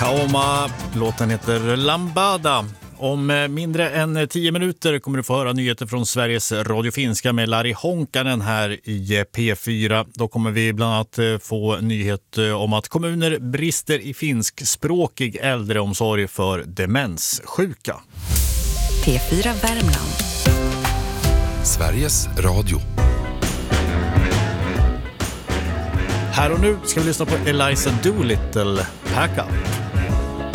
Kaoma, låten heter Lambada. Om mindre än 10 minuter kommer du få höra nyheter från Sveriges Radio Finska med Lari Honkanen här i P4. Då kommer vi bland annat få nyhet om att kommuner brister i finskspråkig äldreomsorg för demenssjuka. P4 Värmland. Sveriges Radio. Här och nu ska vi lyssna på Eliza Doolittle, Pack Up.